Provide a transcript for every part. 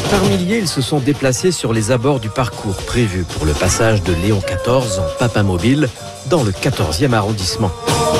Par milliers, ils se sont déplacés sur les abords du parcours prévu pour le passage de Léon XIV en papamobile dans le 14e arrondissement.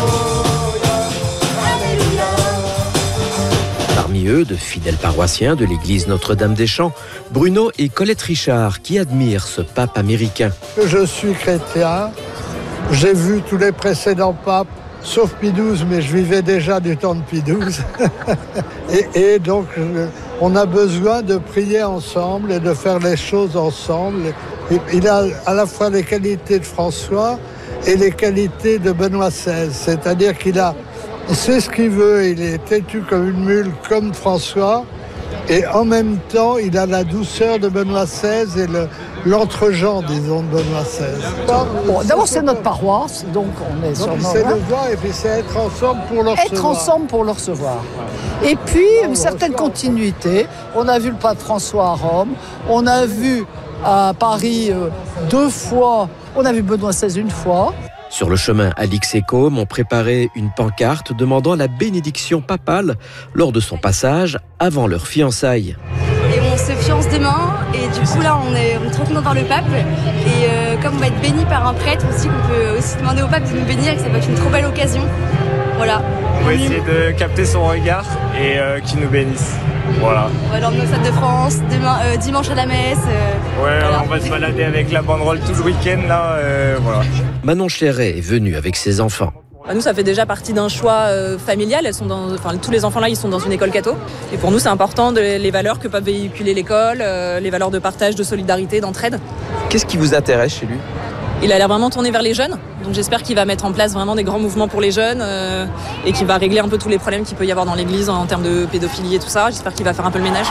Parmi eux, de fidèles paroissiens de l'église Notre-Dame-des-Champs, Bruno et Colette Richard, qui admirent ce pape américain. Je suis chrétien, j'ai vu tous les précédents papes, sauf Pie XII, mais je vivais déjà du temps de Pie XII. et donc, on a besoin de prier ensemble et de faire les choses ensemble. Il a à la fois les qualités de François et les qualités de Benoît XVI, c'est-à-dire qu'il sait ce qu'il veut, il est têtu comme une mule, comme François, et en même temps, il a la douceur de Benoît XVI et l'entre-gens, disons, de Benoît XVI. Bon, d'abord, c'est notre paroisse, donc on est sur c'est le voir, et puis c'est être ensemble pour le recevoir. Être ensemble pour le recevoir. Et puis, une certaine continuité. On a vu le pape François à Rome, on a vu à Paris 2 fois, on a vu Benoît XVI 1 fois. Sur le chemin, Alix et Com ont préparé une pancarte demandant la bénédiction papale lors de son passage avant leur fiançailles. Et on se fiance demain et du coup là on est trop content dans le pape et comme on va être béni par un prêtre aussi, qu'on peut aussi demander au pape de nous bénir et que ça va être une trop belle occasion. Voilà. On va essayer de capter son regard et qu'il nous bénisse. Voilà. On va l'emmener au Stade de France, dimanche à la messe. Voilà. On va se balader avec la banderole tout le week-end là. Voilà. Manon Chéret est venue avec ses enfants. Nous, ça fait déjà partie d'un choix familial. Tous les enfants là, ils sont dans une école catho. Et pour nous, c'est important les valeurs que peut véhiculer l'école, les valeurs de partage, de solidarité, d'entraide. Qu'est-ce qui vous intéresse chez lui ? Il a l'air vraiment tourné vers les jeunes. Donc j'espère qu'il va mettre en place vraiment des grands mouvements pour les jeunes et qu'il va régler un peu tous les problèmes qu'il peut y avoir dans l'église en termes de pédophilie et tout ça. J'espère qu'il va faire un peu le ménage.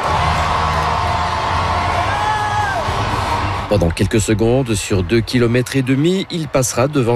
Pendant quelques secondes, sur 2,5 km, il passera devant